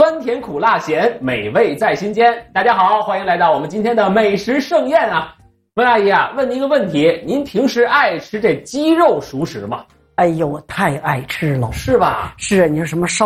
酸甜苦辣咸，美味在心间。大家好，欢迎来到我们今天的美食盛宴啊！温阿姨啊，问您一个问题，您平时爱吃这鸡肉熟食吗？ 哎呦，我太爱吃了， 是吧？ 是你说什么烧